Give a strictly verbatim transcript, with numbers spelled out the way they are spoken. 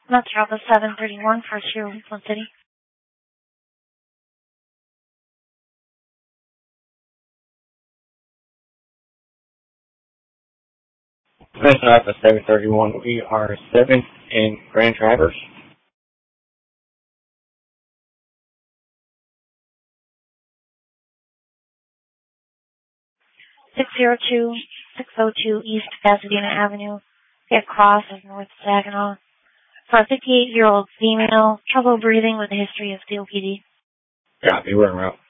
That's Alpha seven thirty-one, first year, Flint City. This is Alpha seven thirty-one. We are seventh in Grand Traverse. six oh two, six oh two East Pasadena Avenue, Get Cross of North Saginaw. For a fifty-eight-year-old female, trouble breathing with a history of C O P D. Copy, we're en route.